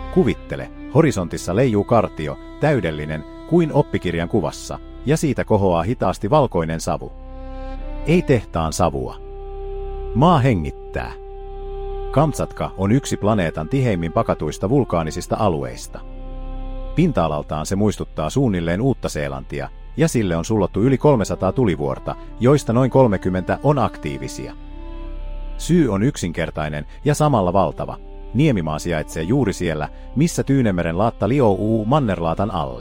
Kuvittele, horisontissa leijuu kartio, täydellinen, kuin oppikirjan kuvassa, ja siitä kohoaa hitaasti valkoinen savu. Ei tehtaan savua. Maa hengittää. Kamtsatka on yksi planeetan tiheimmin pakatuista vulkaanisista alueista. Pinta-alaltaan se muistuttaa suunnilleen Uutta-Seelantia, ja sille on sullottu yli 300 tulivuorta, joista noin 30 on aktiivisia. Syy on yksinkertainen ja samalla valtava. Niemimaa sijaitsee juuri siellä, missä Tyynemeren laatta liouuu mannerlaatan alle.